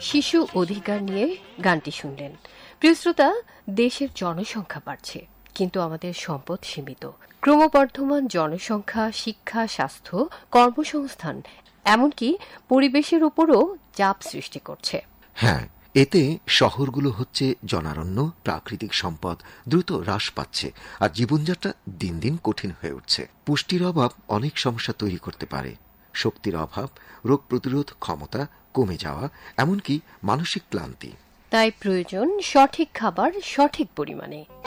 শিশু অধিকার নিয়ে গানটি শুনলেন। প্রিয় শ্রোতা, দেশের জনসংখ্যা বাড়ছে, কিন্তু আমাদের সম্পদ সীমিত। ক্রমবর্ধমান জনসংখ্যা শিক্ষা, স্বাস্থ্য, কর্মসংস্থান, এমনকি পরিবেশের উপরও চাপ সৃষ্টি করছে। হ্যাঁ, এতে শহরগুলো হচ্ছে জনারণ্য, প্রাকৃতিক সম্পদ দ্রুত হ্রাস পাচ্ছে, আর জীবনযাত্রা দিন দিন কঠিন হয়ে উঠছে। পুষ্টির অভাব অনেক সমস্যা তৈরি করতে পারে। শক্তির অভাব, রোগ প্রতিরোধ ক্ষমতা কমে যাওয়া, এমনকি মানসিক ক্লান্তি। তাই প্রয়োজন সঠিক খাবার সঠিক পরিমাণে।